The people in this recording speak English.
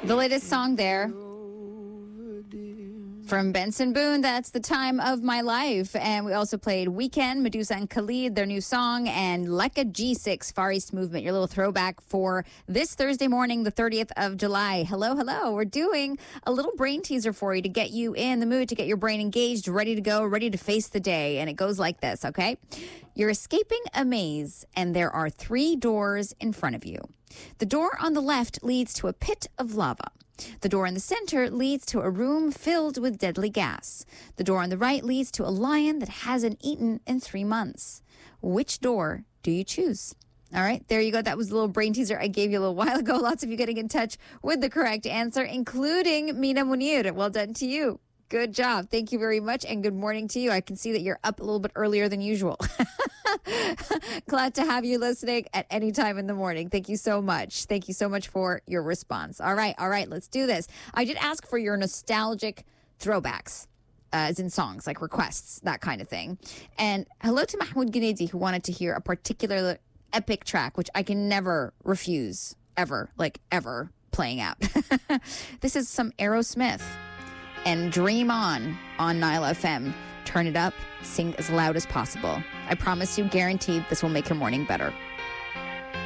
The latest song there from Benson Boone, that's The Time of My Life. And we also played Weekend, Medusa and Khalid, their new song, and Lekka G6, Far East Movement, your little throwback for this Thursday morning, the 30th of July. Hello, hello. We're doing a little brain teaser for you to get you in the mood, to get your brain engaged, ready to go, ready to face the day. And it goes like this, okay? You're escaping a maze, and there are 3 doors in front of you. The door on the left leads to a pit of lava. The door in the center leads to a room filled with deadly gas. The door on the right leads to a lion that hasn't eaten in 3 months. Which door do you choose? All right, there you go. That was a little brain teaser I gave you a little while ago. Lots of you getting in touch with the correct answer, including Mina Munir. Well done to you. Good job. Thank you very much, and good morning to you. I can see that you're up a little bit earlier than usual. Glad to have you listening at any time in the morning. Thank you so much. Thank you so much for your response. All right, let's do this. I did ask for your nostalgic throwbacks, as in songs, like requests, that kind of thing. And hello to Mahmoud Ghanidi, who wanted to hear a particular epic track, which I can never refuse, ever playing out. This is some Aerosmith. And Dream On Nile FM. Turn it up, sing as loud as possible. I promise you, guaranteed, this will make your morning better.